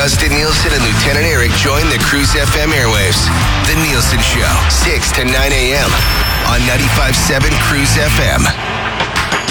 Austin Nielsen and Lieutenant Eric join the Cruise FM airwaves. The Nielsen Show, 6 to 9 a.m. on 95.7 Cruise FM.